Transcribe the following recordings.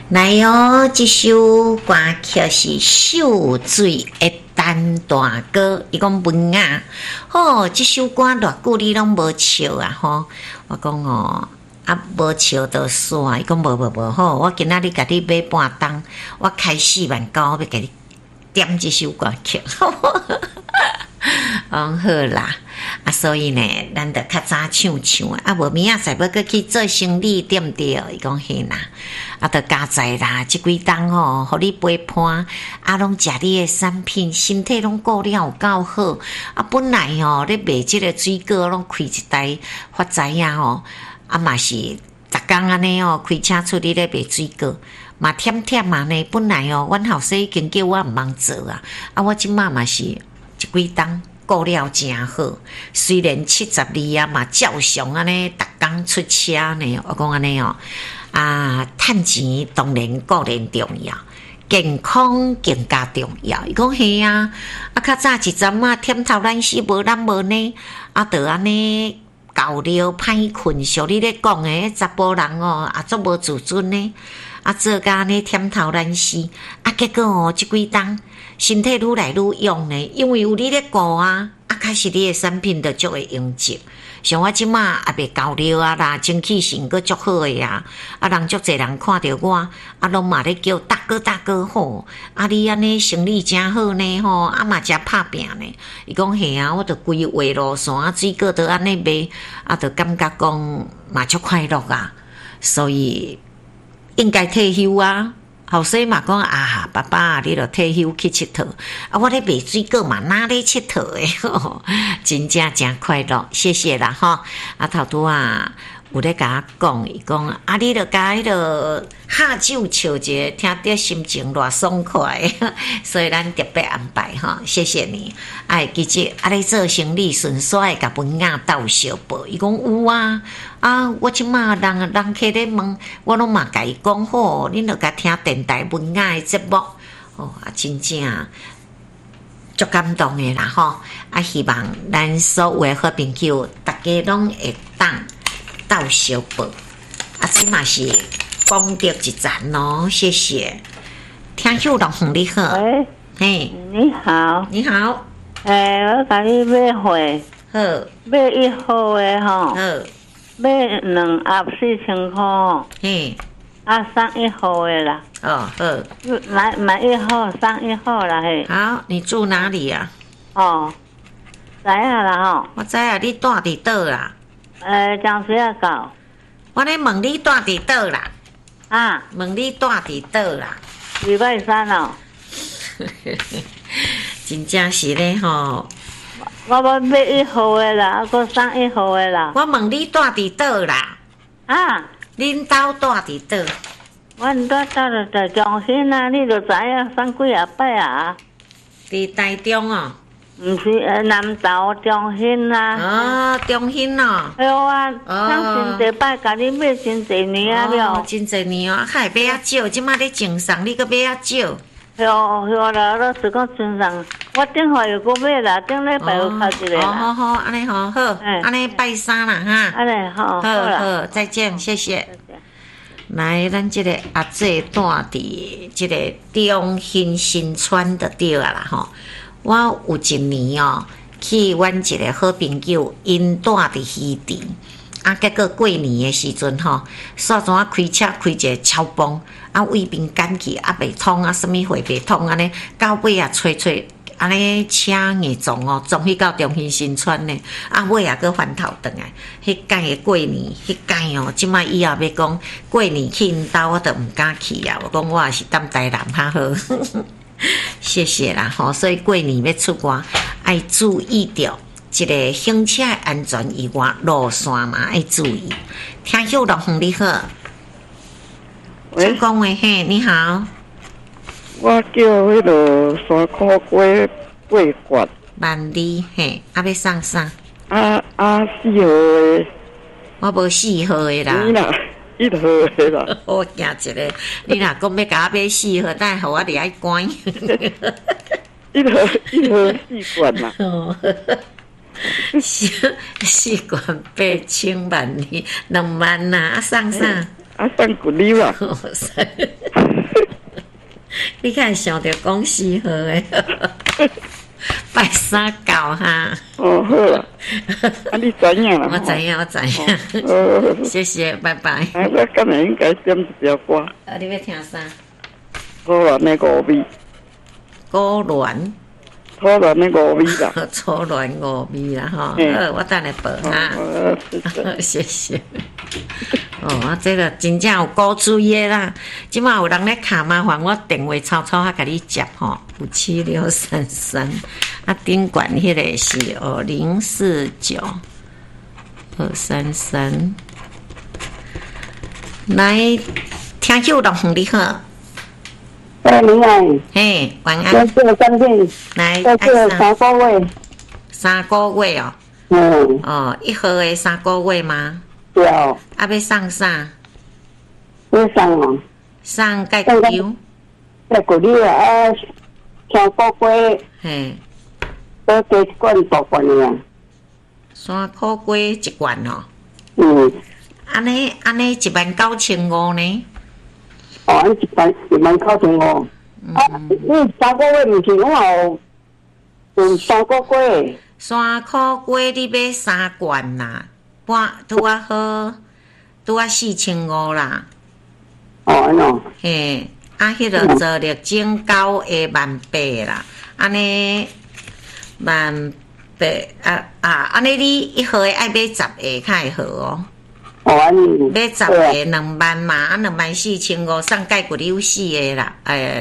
来哦，这首歌曲是秀水的陈大哥，伊讲文雅，哦，这首歌偌久你拢无笑啊吼！我讲哦，无笑就煞，伊讲无好，我今仔日甲你买半档，我开4万9要甲你点这首歌曲，好啦。所以呢，咱着较早唱啊，无明仔载要搁去做生理，对毋对？伊讲嘿啦，着加载啦，即几冬吼，互你陪伴，拢食你的产品，身体拢顾了有够好。本来吼，咧卖即个水果，拢开一台发财啊吼，嘛是逐工安尼哦，开车出去咧卖水果，嘛忝啊呢。本来哦，阮后生已经叫我毋茫做啊，我即马嘛是一几冬。顾了真好，虽然72啊嘛，照常安尼，逐工出车呢。我讲安尼哦，趁钱当然固然重要，健康更加重要。伊讲嘿啊，较早一阵啊，忝头懒死无咱无呢，着安尼搞了歹困，像你咧讲诶，查甫人哦，足无自尊呢，做甲安尼忝头懒死，结果哦，即几冬。身体愈来愈勇呢，因为有你咧顾开始你的产品就足会用值。像我即马也袂高了啦，精气神阁足好诶人足侪人看着我，拢嘛咧叫大哥吼，你安尼生理真好呢吼，嘛真拍拼呢。伊讲嘿我着规划路线水果着安尼卖，着感觉讲嘛足快乐啊，所以应该退休啊。后生嘛讲爸爸，你著退休去佚佗。我咧卖水果嘛，哪咧佚佗诶？真正真快乐，谢谢啦吼。头拄有咧甲我讲，伊讲你著甲迄个下酒笑者，听得心情偌爽快，所以咱特别安排吼，谢谢你。其实咧做生理顺续甲文雅斗相报，伊讲有我即马人客咧问，我拢嘛甲伊讲好，恁著甲听电台文雅诶节目，真正足感动诶啦吼！希望咱所有诶好朋友，大家拢会当斗相报，即嘛是功德一赞咯，谢谢。听秀龙凤你好， 嘿，你好， 你好， 我甲你买货， 好， 买1号诶吼， 好， 买2盒4000块， 嘿， 送1号诶啦， 好， 买1号送1号啦嘿。 好，你住哪里啊？ 知影啦吼。 我知你住伫倒啦？ 江水仔到。 我咧问你住伫倒啦？问你住伫倒啦？ 礼拜3哦。 真正是咧吼。 我要买1号诶啦，搁送1号诶啦。 我问你住伫倒啦？恁兜住伫倒？ 阮住在中心啊，你著知影送几啊摆啊？ 伫台中哦。 毋是南投中心啊。 中心哦。 对啊，送真济摆，甲你买真济年啊了。 真济年还会买少，即摆咧赠送，你搁买少。 啦，老实讲赠送，我顶下又搁买啦，顶礼拜又敲一个啦。 好，安尼好，安尼拜3啦哈。 安尼好， 再见，谢谢。来，咱即个阿姐住伫即个中兴新村就对啦吼。我有一年去阮一个好朋友，因住伫鱼池，结果过年的时阵煞怎开车开一个超崩，位面赶去袂通什么货袂通安尼，到尾吹安尼车硬撞撞去到中兴新村呢，尾搁翻头转来。迄届的过年，迄届即摆以后要讲过年去因兜，我都毋敢去啊。我讲我也是当台南较好。谢谢啦所以过年要出国，要注意着一个行车安全以外，路线嘛要注意。听秀龙凤你好，请讲话嘿，你好。 我叫迄个山口龟桂冠。 万里嘿，要送啥 4号的。 我无4号的啦。 你啦，1号的啦。 我惊一个，你若讲要甲我买4号，等下互我伫遐关。 1号4罐啦。 4罐8000万里2万啦，送啥？ 送骨溜啦。 你看想着讲是好诶，拜三到哈。 哦，好啦，啊，你知影啦？ 我知影，我知影。谢谢，拜拜。 啊，我今日应该点一条歌。 你要听啥？ 土鸾的五味， 古鸾。 土鸾的五味啦。 初鸾五味啦，吼。好，我等下报哈。谢谢。哦，这个真正有古注意啦。即马有人咧卡，麻烦我电话抄抄，甲你接吼，57633。啊，顶管迄个是049233。来，听友龙你好。 你好。 嘿，晚安。 这个三天。 来， 这个3个月。 3个月哦。 嗯。 哦，1号的3个月吗？ 对。 啊，要送啥？ 要送哦。 送盖骨溜。 盖骨溜啊，3个月。 嘿。 多加一罐大罐的啊。 3块鸡一罐哦。 嗯。 安尼19500呢？ 哦，安19500。啊，你3个月毋是拢有3个月 ？3块鸡你买3罐啦，拄啊好，拄啊4500啦。 哦，安怎？ 嘿，啊，迄个做了整9个18000啦，安尼18000安尼你1盒爱买10个较会好哦。 哦，安尼。 买10个2万嘛，啊24500送钙骨溜4个啦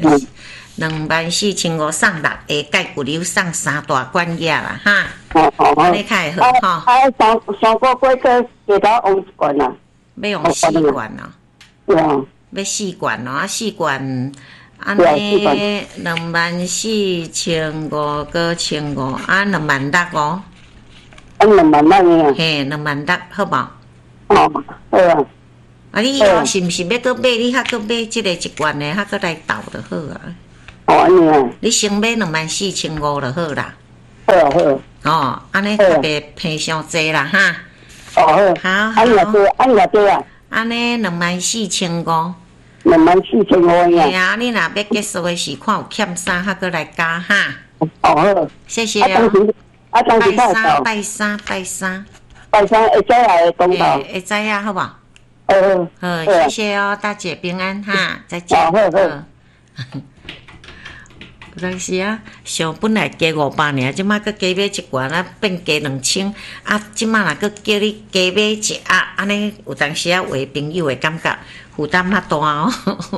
，24500送6个钙骨溜送3大罐药啦，哈。安尼较会好吼。 啊，3个月个加到用1罐啦。 要用4罐哦。 对啊。 要4罐哦，啊4罐，安尼24500个1500，啊26000哦。 啊26000个。 嘿，26000好无？ 哦，好啊。 啊，你以后是毋是要搁买？你还搁买即个1罐的，还搁来倒就好啊。 哦，安尼啊。 你先买24500就好啦。 好好。 哦，安尼特别赔伤济啦哈。 哦好。 好。安偌多啊？ 安尼24500。 24500呀。 系啊，你若要结束的时看有欠啥，还搁来加哈。 哦好。 谢谢哦。 当时拜三。 拜三会知来公道。 会知啊，好无？ 好， 谢谢哦，大姐平安哈，再见。 好。 有当时啊，想本来加500尔，即摆搁加买1罐啊，变加2000啊，即摆若搁叫你加买1盒，安尼有当时啊，为朋友会感觉负担较大哦。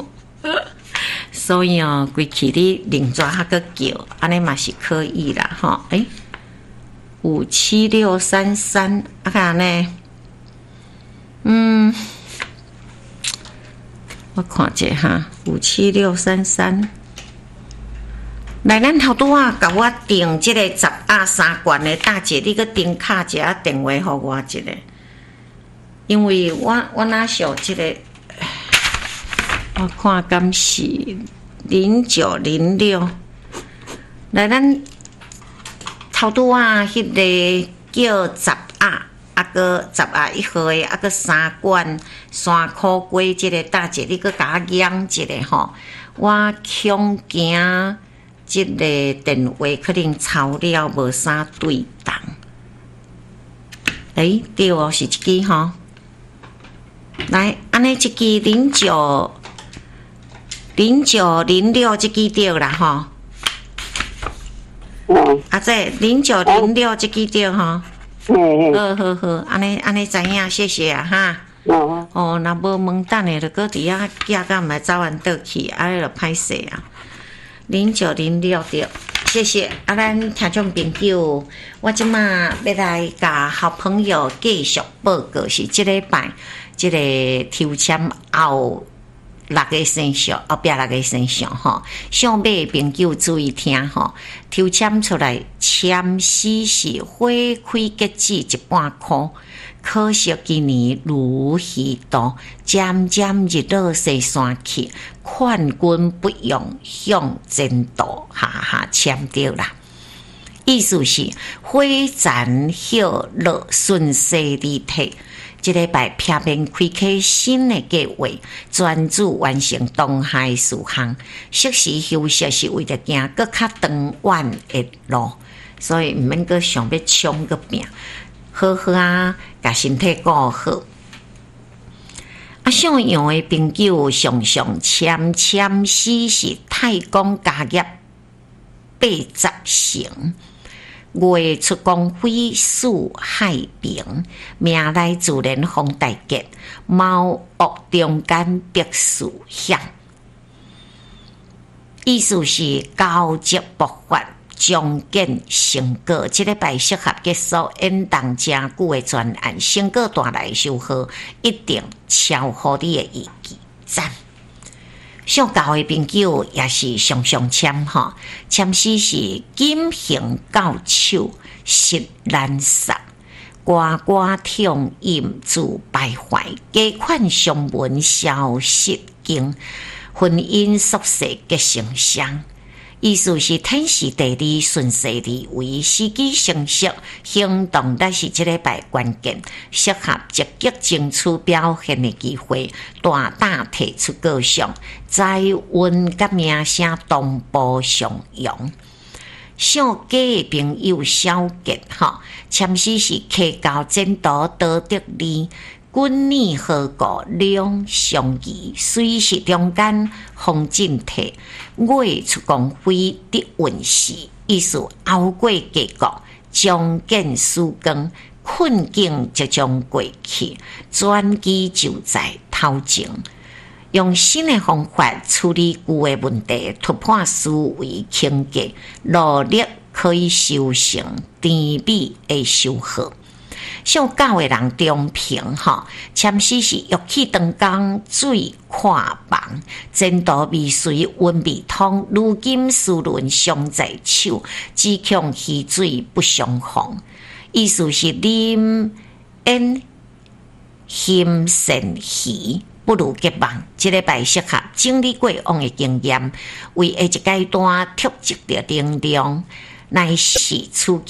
所以哦，规气你另抓还搁叫，安尼嘛是可以啦，吼。57633啊，看呢，我看者哈，57633。来，咱头拄啊，甲我订即个10盒3罐的大姐，你搁订卡一下电话互我一个，因为我哪想即个，我看敢是0906。来，咱头拄啊，迄个叫10盒，啊个10盒1盒的，啊个3罐3块鸡，即个大姐，你搁甲我验一个吼，我恐惊即个电话可能抄了无啥对当。对哦，是一支吼。来，安尼一支0906这支对啦吼。啊，这0906这支对吼。好，安尼知影，谢谢啊哈。哦，若无问等下，就搁伫遐寄到毋来走完倒去，安尼就歹势啊。0906对，谢谢啊！咱听众朋友，我即马要来甲好朋友继续报告是即礼拜即个抽签后6个生肖，后壁6个生肖吼，想买的朋友注意听吼，抽签出来签诗是花开结子1半箍。可惜今年如鱼多，渐渐日落西山去，劝君不用向前途，签到啦。意思是花残叶落，顺势而退， 这礼拜片面开启新的计划，专注完成东海事项。适时休息是为了行更较长远的路，所以毋免阁想要冲个拼，好好啊，把身体顾好。想用的朋友常常签诗是太公家业80成。月出光辉树海平，命来自然逢大吉，茅屋中间别墅响。意思是交接勃发，将见成果。这礼拜适合结束演动真久的专案，成果带来收获，一定超乎你的预期。赞！上教的朋友也是常常签吼，签诗是金行到手，实难杀。呱呱听音自徘徊，家款相闻消失经，婚姻宿舍结成双。意思是天时地利顺势而为，时机成熟，行动才是这礼拜关键，适合积极争取表现的机会，大胆提出各项，财运甲名声同步上扬。上家的朋友小结哈，签诗是客交前途多得利。君女好过两相宜，虽是中间风景体，月出光辉的运势，意思熬过结局，将见曙光，困境即将过去，转机就在头前。用新的方法处理旧的问题，突破思维境界，努力可以修成甜美的收获。上教的人中平吼，签诗是玉器长江水看房，前途未遂运未通，如今四轮相在手，只恐溪水不相逢。意思是啉烟心善鱼，不如结网。这礼拜适合整理过往的经验，为下一阶段拓殖的能量，乃是处